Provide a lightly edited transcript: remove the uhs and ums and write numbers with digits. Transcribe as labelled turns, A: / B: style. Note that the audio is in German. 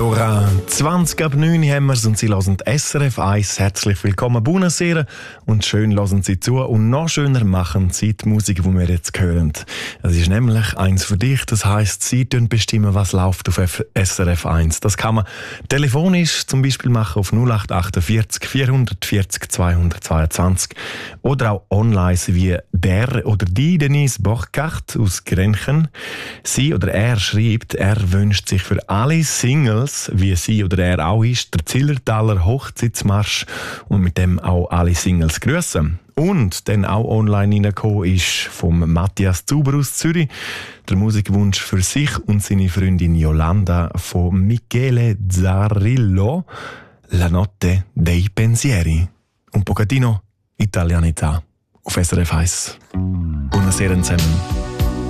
A: Allora, 20 ab 9 haben wir und Sie hören SRF 1. Herzlich willkommen, buonasera und schön hören Sie zu und noch schöner machen Sie die Musik, die wir jetzt hören. Es ist nämlich eins für dich, das heisst, Sie bestimmen, was läuft auf SRF 1. Das kann man telefonisch zum Beispiel machen auf 0848 440 222 oder auch online wie der oder die Denise Borchardt aus Grenchen. Sie oder er schreibt, er wünscht sich für alle Singles, wie sie oder er auch ist, der Zillertaler Hochzeitsmarsch und mit dem auch alle Singles grüßen. Und dann auch online reingekommen ist vom Matthias Zuber aus Zürich der Musikwunsch für sich und seine Freundin Yolanda von Michele Zarrillo, La notte dei pensieri. Un pochettino Italianità auf SRF 1. Buonasera zusammen.